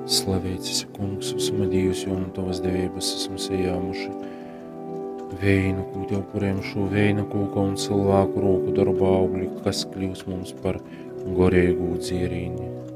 Slavēts esi, kungs, esam Dievs, jo no tavas devības esam sajāmuši vēju kūt upuriem šo vēju kūka un cilvēku roku darba augļu, kas kļūs mums par gorēgu dzierīni.